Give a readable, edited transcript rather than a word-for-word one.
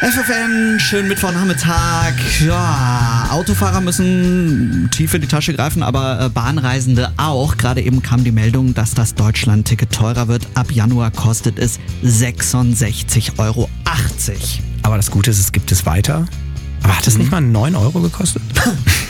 FFN, schönen Mittwochnachmittag. Ja, Autofahrer müssen tief in die Tasche greifen, aber Bahnreisende auch. Gerade eben kam die Meldung, dass das Deutschland-Ticket teurer wird. Ab Januar kostet es 66,80 €. Aber das Gute ist, es gibt es weiter. Aber hat es nicht mal 9 € gekostet?